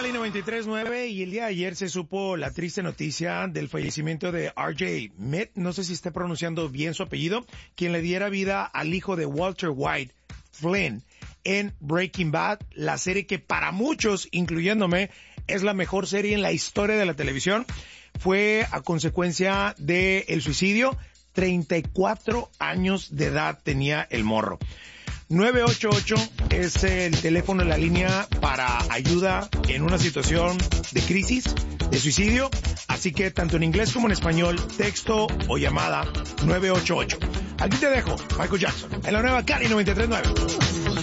Cali 93.9 y el día de ayer se supo la triste noticia del fallecimiento de R.J. Mitte, no sé si esté pronunciando bien su apellido, quien le diera vida al hijo de Walter White, Flynn, en Breaking Bad, la serie que para muchos, incluyéndome, es la mejor serie en la historia de la televisión. Fue a consecuencia del suicidio. 34 años de edad tenía el morro. 988 es el teléfono en la línea para ayuda en una situación de crisis, de suicidio. Así que tanto en inglés como en español, texto o llamada 988. Aquí te dejo, Michael Jackson, en la nueva Cali 93.9.